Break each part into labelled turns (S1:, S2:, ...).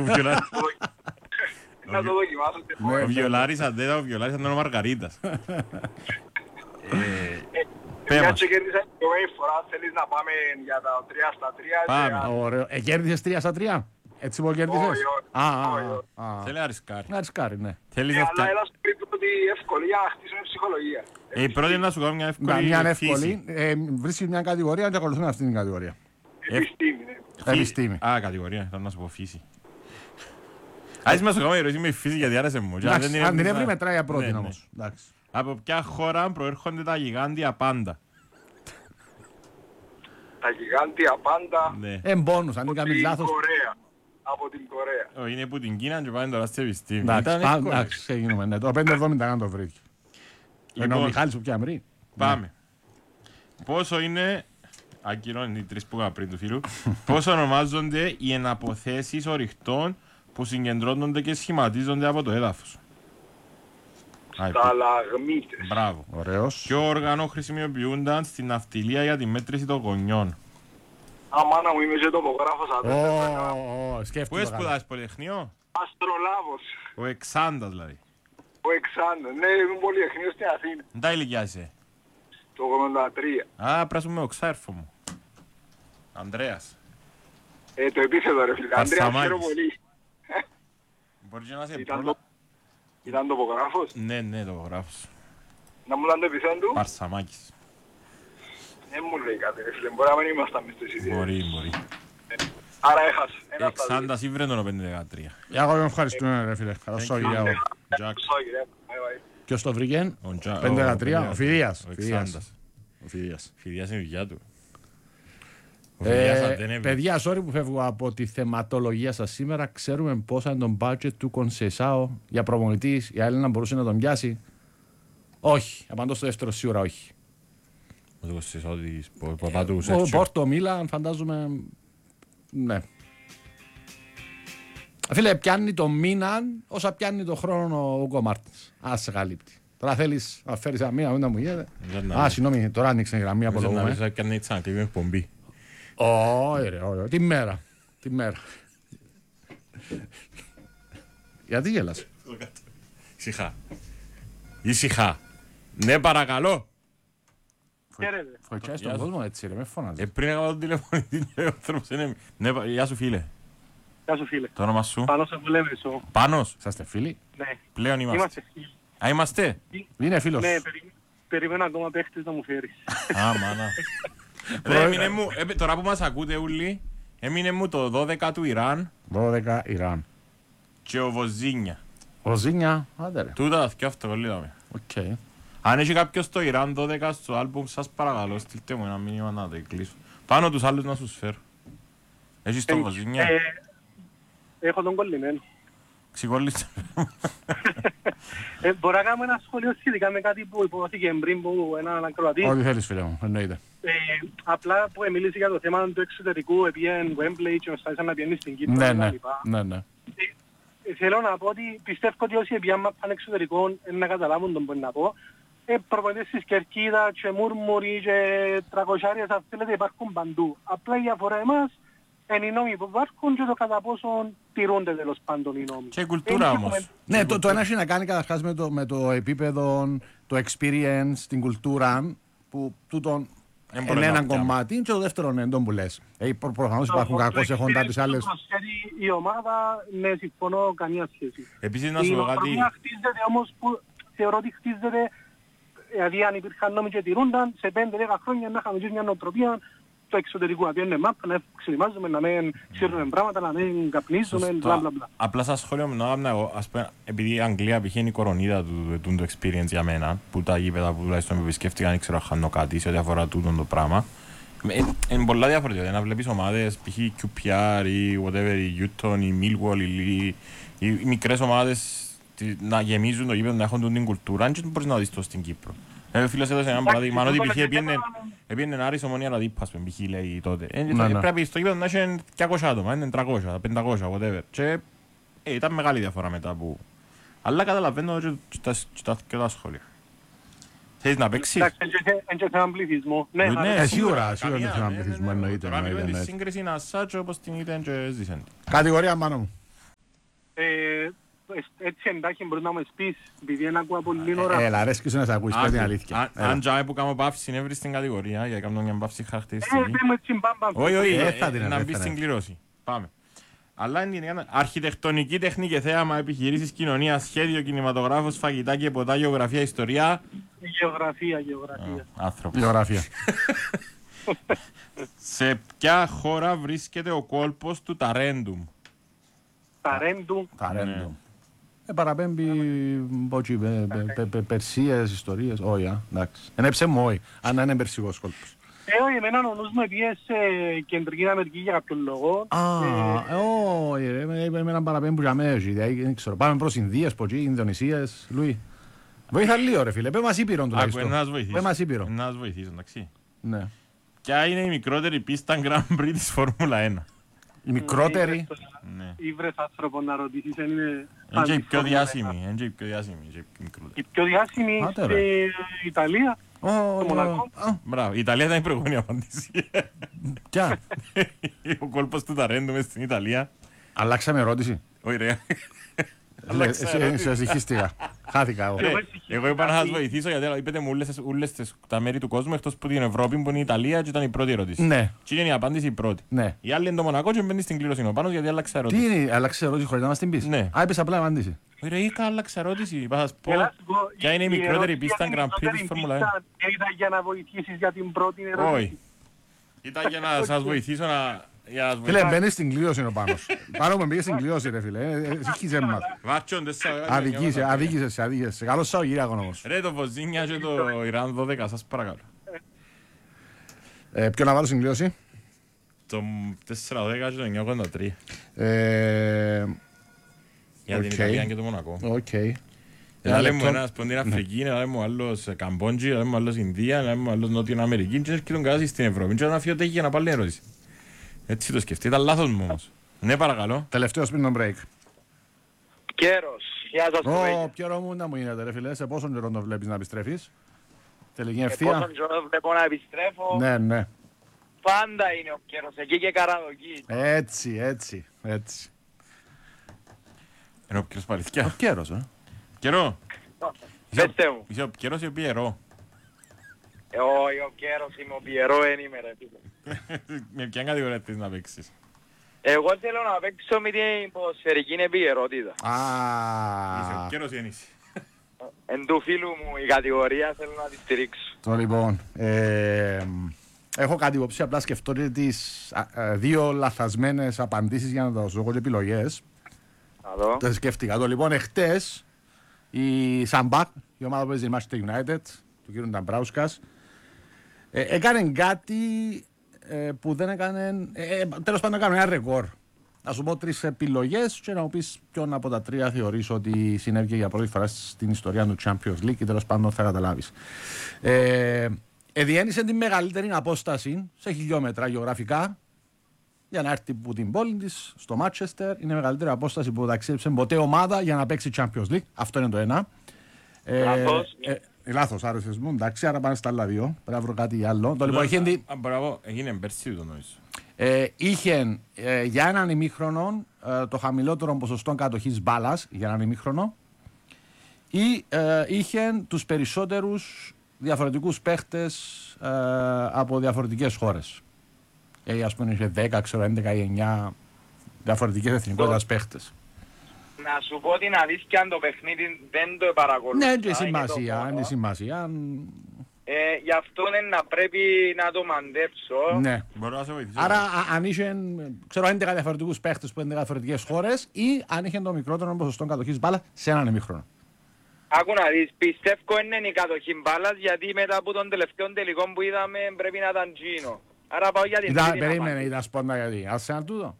S1: Να το δοκιμάσω.
S2: Ο Βιολάρης αντέτα, ο Βιολάρης αντέτα ο Μαργαρίτας.
S1: Μια και κέρδισα την προηγούμενη φορά, θέλεις να πάμε για τα 3-3.
S2: Πάμε.
S3: Ωραίο. Κέρδισες 3-3. Έτσι που κέρδισες.
S1: Όχι.
S2: Θέλει να ρισκάρει.
S3: Να ρισκάρει, ναι.
S2: Θέλεις να
S1: Αλλά έλα σου πει ότι ευκολία να χτίσουμε ψυχολογία.
S2: η πρώτη είναι να σου κάνω μια
S3: Μια
S2: εύκολη
S3: εύκολη. Βρίσκεις μια κατηγορία και ακολουθούν αυτήν την κατηγορία.
S1: Επιστήμη, ναι.
S3: Επιστήμη.
S2: Α, κατηγορία, θέλω να σου πω φύση. Ας μας το κάνω ερώτηση με φύση γιατί άρεσε μου.
S3: Εντάξει, αν την έβρι μετράει πρώτη
S2: Ναι,
S3: όμως. Εντάξει.
S2: Από ποια χώρα προέρχονται τα γιγάντια πάντα?
S1: Τα γιγάντια πάντα
S3: Μπόνους, αν
S1: από
S3: δεν κάνεις
S1: την
S3: λάθος.
S1: Κορέα. Από την Κορέα.
S2: Είναι που την Κίνα και πάνε τώρα στη επιστήμη.
S3: Εντάξει, ξεκινούμε. Ναι, το 570 κάνω το βρήκε. Ενώ ο Μιχάλης που πια μρί.
S2: Πάμε. Πόσο είναι, ακυρώνει οι τρεις που είχα πριν του φίλου, πόσο ονομάζονται οι εναποθέσεις ορυχτών που συγκεντρώνονται και σχηματίζονται από το έδαφος?
S1: Σταλαγμίτες.
S2: Μπράβο.
S3: Ωραίος.
S2: Ποιο όργανο χρησιμοποιούνταν στην ναυτιλία για τη μέτρηση των γωνιών?
S1: Μάνα μου, είμαι και τοπογράφος.
S2: Πού
S3: Σκέφτομαι.
S2: σπουδάσεις πολυτεχνείο?
S1: Αστρολάβος.
S2: Ο Εξάντας δηλαδή.
S1: Ο Εξάνδρος. Ναι, είμαι πολυτεχνείο στην Αθήνα.
S2: Δεν τα ηλικιάζεσαι.
S1: Το 83.
S2: Α, πρέπει να σου με ο ξάρφο μου. Ανδρέας.
S1: Το επίθετο ρε φίλε. Ανδρέα,
S2: Παρσαμάκης.
S1: χαίρομαι πολύ.
S2: Μπορεί και να σε
S1: Ήταν τοπογράφος.
S2: Ναι, το γράφω.
S1: Να μου λένε το επίθετο του.
S2: Παρσαμάκης.
S1: Δεν μου λέει κάτι ρε φίλε. Μπορεί να μην ήμασταν μες στο εισιτήριο.
S2: Μπορεί.
S1: Άρα έχασε. Ένα στα δύο.
S2: Εξάντας ήβρε τον 5-13.
S3: Εγώ με ευχαριστούμε ρε φίλε. Καλώς το γυριά.
S2: Τζακ.
S1: Sorry, ρε. Bye, bye.
S3: Ποιος το βρήκε?
S2: Ο Τζα-
S3: 5-13. Ο Φιδίας.
S2: Ο Εξάντας.
S3: Ο Φιδίας.
S2: Φιδίας είναι η δουλειά του. Ο Φιδίας αν δεν έβρε.
S3: Παιδιά, sorry που φεύγω από τη θεματολογία σας σήμερα. Ξέρουμε πόσα είναι το budget του Κονσεσάο για προπονητής. Η άλλη να μπορούσε να τον πιάσει. Όχι. Απαντώ στο δεύτερο σίγουρα όχι.
S2: Ο Κωστής παπά του
S3: Ο
S2: Σέρτσιο.
S3: Πόρτο Μίλαν φαντάζομαι. Ναι. Φίλε, πιάνει το μήνα όσα πιάνει το χρόνο ο Ούγκο Μάρτινς. Ας σε καλύπτει. Τώρα θέλεις να φέρεις ένα μήνα, ούτε μου γίνεται. Α, συγγνώμη, τώρα άνοιξε η γραμμή από λόγω.
S2: Να κάνει έτσι να κλείνει εκπομπή.
S3: Όχι ρε, όχι. Τη μέρα. Γιατί γέλας?
S2: Ησυχά. Ναι, παρακαλώ.
S1: Χαίρετε.
S3: Φωτιάς τον κόσμο έτσι ρε, με φωνάζει.
S2: Πριν έκανα τον τηλεφωνητή, ο άνθρωπος είναι... Ναι, γεια σου φίλε.
S1: Γεια σου φίλε.
S2: Το όνομα σου.
S1: Πάνω σε βουλεύεσαι.
S2: Πάνος.
S3: Είσαστε φίλοι?
S1: Ναι.
S2: Πλέον είμαστε.
S1: φίλοι.
S2: Α, είμαστε.
S3: Είναι φίλος.
S1: Ναι, περιμένω ακόμα παίχτες να μου φέρεις.
S2: Α, μάνα. Ρε, έμεινε μου, τώρα που μας ακούτε όλοι, έμεινε μου το 12 του Ιράν
S3: 12 Ιράν.
S2: και ο Βοζίνια.
S3: Ροζίνια, άντε ρε.
S2: Τούτα τα θκιά αυτοκολλήταμε.
S3: Οκ.
S2: Αν έχει κάποιος το Ιράν 12 στο άλμπουμ, σας παρακαλώ, στείλτε μου ένα μήνυμα να το κλείσω. Πάνω τους άλλους να σου φέρω. Έχεις το Βοζίνια.
S1: Έχω τον κολλημένο.
S2: Ξηκόλλησε.
S1: Μπορώ να κάνω ένα σχόλιο σχετικά με κάτι που υπόθηκε πριν που έναν ακροατή.
S3: Ό,τι θέλεις φίλε μου, εννοείται.
S1: Απλά που μίλησε για το θέμα του εξωτερικού, επίεν Wembley και ωστάσαν να πιένει στην Κύπρο
S3: Ναι,
S1: και τα
S3: ναι,
S1: λοιπά.
S3: ναι.
S1: Θέλω να πω ότι πιστεύω ότι όσοι πιάνε πάνε εξωτερικών να καταλάβουν τον που να πω. Προπονητές της Κερκίδα και Μουρμουρί και Τρακοσιάριες αν θέλετε υπάρχουν παντού. Απλά η διαφορά εμάς είναι οι νόμοι που υπάρχουν και το κατά πόσον τηρούνται τέλος πάντων οι νόμοι.
S2: Και η κουλτούρα όμως.
S3: Ναι, το ένα έχει να κάνει καταρχάς με το επίπεδο, το experience, την κουλτούρα που τούτον είναι ένα κομμάτι και το δεύτερο είναι το που λες. Προφανώς υπάρχουν κακώς έχοντα τις άλλες.
S1: Η ομάδα, ναι, συμφωνώ, καμία σχέση.
S2: Επίσης να σου
S1: Η
S2: πω κάτι.
S1: νοοτροπία χτίζεται όμως που θεωρώ ότι χτίζεται, δηλαδή αν υπήρχαν νόμοι και τηρούνταν, σε 5-10 χρόνια να είχαμε μια νοοτροπία του εξωτερικού. Να πιένουμε μάπα, να ξυλιμάζουμε, να μην ξέρουμε πράγματα, να μην καπνίζουμε, μπλα μπλα μπλα.
S2: Απλά σας σχόλιο μου να έκανα εγώ, ας πούμε, επειδή η Αγγλία π.χ. είναι η κορονίδα του experience για μένα, που τα γήπεδα που τουλάχιστον με επισκέφτηκαν, δεν ξέρω αν χάνω κάτι σε ό,τι αφορά τούτο το πράγμα. Είναι πολλά διαφορετικά, να βλέπεις ομάδες, π.χ. QPR ή whatever, η Newton, η Millwall, οι μικρές ομάδες να γεμίζουν το γήπεδο, να έχουν την κουλτούρα, και δεν μπορείς να δεις το στην Κύπρο. Φίλος έδωσε ένα παράδειγμα, ότι π.χ. έπιανε Άρης Ομονία Ραδίπας, π.χ. λέει τότε. Πρέπει στο γήπεδο να έχει 200 άτομα, είναι 300, 500, whatever. Και ήταν μεγάλη διαφορά μετά που... Αλλά καταλαβαίνω και τα σχόλια. Θέλεις να παίξεις?
S1: Εντάξει, είναι και θέμα πληθυσμό.
S3: Ναι, σίγουρα είναι θέμα πληθυσμό, εννοείται.
S2: Τώρα μιλούμε τη σύγκριση είναι ασάτσο όπως την ήταν και ζήσαν.
S3: Κατηγορία μάνο μου.
S1: Έτσι εντάχει μπορεί να μου πεις, επειδή δεν ακούω πολύ ώρα.
S3: Έλα, αρέσκει σου να σε ακούεις, πες την αλήθεια.
S2: Αν τζάμε που κάνω παύση συνέβρι στην κατηγορία, για να κάνω μια παύση χαρακτηριστική.
S1: Πέμε έτσι μπαμπαμ.
S2: Όχι, να μπεις στην κληρώση. Πάμε. Αλλά είναι αρχιτεκτονική τέχνη και θέαμα, επιχειρήσεις, κοινωνία, σχέδιο, κινηματογράφος, φαγητά και ποτά, γεωγραφία, ιστορία.
S1: Γεωγραφία.
S2: Άνθρωπος.
S3: Γεωγραφία.
S2: Σε ποια χώρα βρίσκεται ο κόλπος του Ταρέντουμ?
S1: Ταρέντουμ.
S3: Παραπέμπει περσίες, ιστορίες, όχι, εντάξει. Είναι ψέμο, όχι, αν είναι περσικός κόλπος.
S1: Όχι, εμένα ο νους με πήγε σε Κεντρική Αμερική για κάποιον λόγο.
S3: Όχι, εμένα παραπέμπει για μένα, δεν ξέρω. Πάμε προς Ινδίες, από εκεί, Ινδονησίες, Λουί. Βοήθα λίγο ρε φίλε, πέ μας Ήπειρον τουλάχιστον. Πέ μας Ήπειρον.
S2: Να σας βοηθήσω, εντάξει.
S3: Ναι.
S2: Ποια είναι η μικρότερη πίστα Grand Prix της Φόρμουλα 1?
S3: Η μικρότερη.
S1: Ήβρες άνθρωπο να ρωτήσεις, δεν είναι...
S2: Είναι και η πιο διάσημη.
S1: Η πιο διάσημη στην Ιταλία, στο Μονακό.
S2: Μπράβο, η Ιταλία ήταν η προηγούμενη απάντηση.
S3: Ποια?
S2: Ο κόλπος του Ταρέντου μες στην Ιταλία.
S3: Αλλάξαμε ερώτηση.
S2: Όχι ρε.
S3: Σε συγχύστηκα. Χάθηκα εγώ.
S2: Εγώ είπα να σας βοηθήσω γιατί είπετε μου όλες τα μέρη του κόσμου εκτός που την Ευρώπη που είναι η Ιταλία και ήταν η πρώτη ερώτηση.
S3: Ναι.
S2: Και είναι η απάντηση η πρώτη.
S3: Ναι.
S2: Η άλλη είναι το Μονακό και μπαίνει στην κλήρωση ο Πάνος γιατί άλλαξε ερώτηση.
S3: Τι είναι, άλλαξε ερώτηση χωρίς να μας την πεις?
S2: Ναι.
S3: Α, είπες απλά απάντηση.
S2: Ρε είχα άλλαξε ερώτηση. Είπα σας πω ποια είναι η μικρότερη πίστα Grand Prix της Φόρμουλα 1.
S1: Ήταν για να βοηθήσεις για την πρώτη ερώτηση.
S2: Όχι. Ήταν για να σας βοηθήσω να...
S3: Φίλε, μπαίνεις στην κλήρωση ο Πάνος. Πάνω με πήγες στην κλήρωση ρε φίλε. Συγχύζε μας. Αδίκησες. Καλώς Σαββατοκύριακο όμως.
S2: Ρε το Βοζίνια και το Ιράν 12, σας παρακαλώ.
S3: Ποιο να βάλω στην κλήρωση?
S2: Το 4-10 και το 9-83. Για την Ιταλία και το Μονακό.
S3: Οκ.
S2: Λέμε μου ένας από την Αφρική, λέμε μου άλλος Καμπόντζη, λέμε μου άλλος Ινδία, λέμε μου άλλος Νότιο Αμερική και έρχεται τον κάτι στην Ευρώπη. Και να φύγω τέχει για να πάλι ερώτηση. Έτσι το σκεφτεί, ήταν λάθος μου όμως. Ναι παρακαλώ.
S3: Τελευταίος πριν τον break.
S4: Κέρος, γεια σας κοπέγια.
S3: Ποιο μου να μου γίνεται ρε φίλε, σε πόσον καιρό το βλέπεις να επιστρέφεις? Τελική
S4: Σε
S3: ευθεία.
S4: πόσον καιρό βλέπω να επιστρέφω.
S3: Ναι.
S4: Πάντα είναι ο καιρός, εκεί και καραδοκί.
S3: Έτσι.
S2: Είναι ο καιρός παληθιά.
S3: Ο καιρός,
S2: Καιρό.
S4: Πέστε μου.
S2: Είσαι ο καιρός ή ο πιερό?
S4: Όχι, ο καιρός είμαι ο πιερό, δεν είμαι ρε φίλε.
S2: Με ποιαν κατηγορία θες να παίξεις?
S4: Εγώ θέλω να παίξω με την ποδοσφαιρική επικαιρότητα.
S2: Είσαι ο καιρός ή εν είσαι?
S4: Εν του φίλου μου η κατηγορία θέλω να τη στηρίξω.
S3: Το λοιπόν, έχω κάτι υποψία, απλά σκεφτώ τις δύο λαθασμένες απαντήσεις για να δώσω εγώ επιλογές. Τα σκέφτηκα το λοιπόν, εχτες η Σαμπάκ, η ομάδα που παίζει η Manchester United, του κ. Νταμπράουσκας, έκανε κάτι που δεν έκανε, τέλος πάντων έκανε ένα ρεκόρ. Να σου πω τρεις επιλογές και να μου πεις ποιον από τα τρία θεωρείς ότι συνέβηκε για πρώτη φορά στην ιστορία του Champions League και τέλος πάντων θα καταλάβεις. Διένυσε την μεγαλύτερη απόσταση σε χιλιόμετρα γεωγραφικά για να έρθει από την πόλη της στο Μάντσεστερ. Είναι η μεγαλύτερη απόσταση που ταξίδεψε ποτέ ομάδα για να παίξει Champions League. Αυτό είναι το ένα. Λάθος, άρεσες μου. Εντάξει, άρα πάνε στα άλλα δύο. Πρέπει να βρω κάτι άλλο. Το λοιπόν,
S2: μπράβο, έγινε πέρσι το νόησο.
S3: Είχε για έναν ημίχρονο το χαμηλότερο ποσοστό κατοχής μπάλας για έναν ημίχρονο ή είχε τους περισσότερους διαφορετικούς παίχτες από διαφορετικές χώρες. Ας πούμε είχε 10, ξέρω, 11 ή 9 διαφορετικές εθνικότητες παίχτες.
S4: Να σου πω την αλήθεια, αν το παιχνίδι δεν το παρακολουθώ.
S3: Ναι, είναι σημασία.
S4: Γι' αυτό είναι να πρέπει να το μαντέψω.
S3: Ναι.
S2: Μπορώ να σε βοηθήσω.
S3: Άρα αν είχε, ξέρω, 11 διαφορετικούς παίχτες που είναι διαφορετικές χώρες ή αν είχε το μικρότερο ποσοστό κατοχής μπάλα σε έναν ημίχρονο.
S4: Άκου να δεις, πιστεύω είναι η κατοχή μπάλας γιατί μετά από τον τελευταίο τελικό που είδαμε πρέπει να ήταν Gino. Άρα πάω για την τρίτη.
S3: Περίμενε, ήταν σπόντα γιατί. Ας ένα τούτο.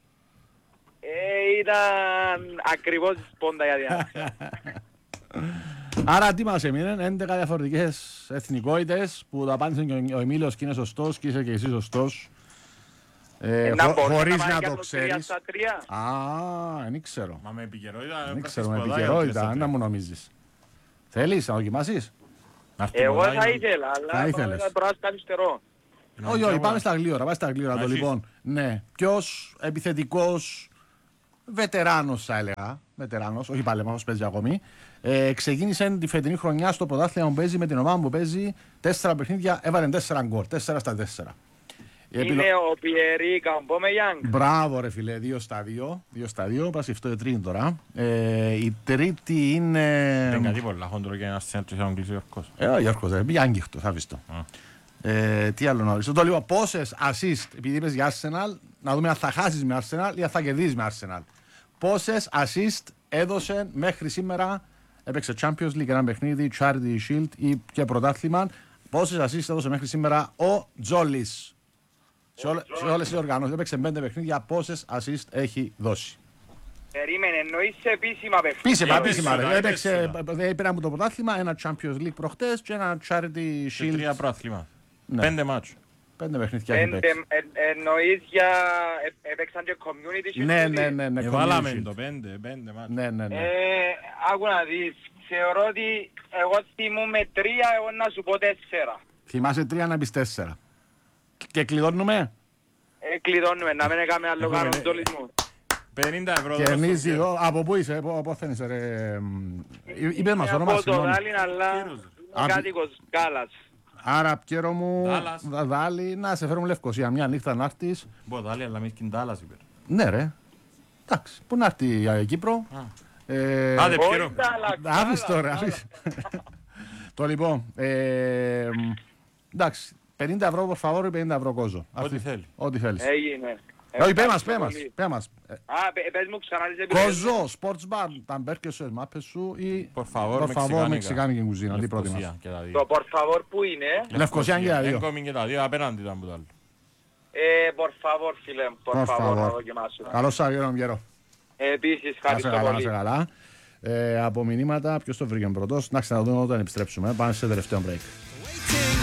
S4: Ήταν ακριβώς σπόντα γιατί.
S3: Άρα τι μας έμεινε, 11 διαφορετικές εθνικότητες που το απάντησε και ο Εμίλιος και είναι σωστός και είσαι και εσύ σωστός. Χωρίς να το ξέρεις. Δεν ξέρω.
S2: Μα με επικαιρότητα.
S3: Δεν ξέρω, με επικαιρότητα, δεν μου νομίζεις. Θέλεις να δοκιμάσεις?
S4: Εγώ θα ήθελα, αλλά
S3: θα
S4: πράσινο καθυστερώ.
S3: Όχι, πάμε στα γλύωρα, το λοιπόν. Ναι, ποιος επιθετικός βετεράνος θα έλεγα. Βετεράνος, όχι παλέμαχος, παίζει ακόμη. Ξεκίνησε τη φετινή χρονιά στο πρωτάθλημα που παίζει με την ομάδα που παίζει 4 παιχνίδια, έβαλε 4 γκολ, 4 στα 4.
S4: Είναι ο Πιερί Καμπόμεγιάνγκ.
S3: Μπράβο ρε φίλε, 2 στα 2, πας αυτό η τρίτη τώρα. Η τρίτη είναι...
S2: Δεν κάτι πολλά, χόντρο και ένας τσέντρος θα κλείσει ο Γιώργος.
S3: Ο Γιώργος, πήγε άγγιχτο, θα βρεις το. Τι άλλο να βρεις. Το λίγο πόσες assist, επειδή είπες για Arsenal, να δούμε αν θα χάσεις με Arsenal ή αν θα κερδίσεις με Arsenal. Πόσες assist έδωσε μέχρι σήμερα, έπαιξε Champions League, ένα παιχνίδι, Charity Shield ή και πρωτάθλημα. Πόσες assist έδωσε μέχρι σήμερα ο Τζόλις. Σε όλες τις οργανώσεις, έπαιξε 5 παιχνίδια, πόσες assist έχει δώσει.
S4: Περίμενε, εννοείς σε επίσημα παιχνίδια.
S3: Επίσημα ρε. Έπαιξε πέρα από το πρωτάθλημα, ένα Champions League προχτές και ένα Charity
S2: Και
S3: Shield.
S2: 3 πρωτάθλημα.
S3: Ναι.
S2: 5 μάτσο.
S3: 5 παιχνίδια έχει παίξει.
S4: Εννοείς για... έπαιξαν και community shield.
S3: Ναι.
S2: Βάλαμε
S3: Community
S2: το 5 μάτσο.
S3: Ναι.
S4: Άκου να δεις, θεωρώ ότι εγώ θυμούμαι 3, εγώ να σου πω 4.
S3: Θυμάσαι 3 να πεις 4. Και κλειδώνουμε.
S4: Κλειδώνουμε, να μην έκαμε άλλο
S2: Έχουμε,
S4: κάνω τολισμό.
S2: 50 ευρώ.
S3: Κερνίζει εδώ. Από πού είσαι, από θα είσαι ρε. Είπες μας όνομα,
S4: Από το
S3: συγγνώμη.
S4: Δάλιν, αλλά κάτοικος Γκάλας.
S3: Άρα Πιέρο μου,
S2: Δάλλας.
S3: Δάλη, να σε φέρουμε Λευκοσία. Μια νύχτα να έρθεις.
S2: Μποδάλι, αλλά μη σκυντάλας είπε.
S3: Ναι ρε. Εντάξει, πού να έρθει η Κύπρο.
S2: Άντε Πιέρο.
S3: Άφης τώρα, άφης. Το λοιπόν, εντάξει, 50 ευρώ por favor ή 50 ευρώ κόζο.
S2: Ό,τι θέλει.
S3: Ό,τι θέλεις.
S4: Έγινε.
S3: Όχι, πέ μας.
S4: Πες μου ξανά τις επιλογές.
S3: Κόζο, sports bar, τα μπέρκες σου, μάπες σου ή
S2: Por favor,
S3: μεξικάνικη κουζίνα, τι πρότιμας.
S2: Λευκοσία και τα δύο.
S4: Το por favor που είναι.
S3: Λευκοσία και τα δύο.
S2: Έκομιν και τα δύο, απέναντι ήταν που το άλλο.
S4: Por favor φίλε, por favor να δοκιμάσουμε.
S3: Καλώς Σαββιέρον Πιέρο.
S4: Επίσης,
S3: Να σε
S4: ευχαριστώ
S3: καλά, να
S4: πολύ.
S3: σε καλά. Από μηνύματα, ποιος το βρήκε πρώτος. Να ξαναδούμε όταν επιστρέψουμε. Πάμε σε τελευταίο break.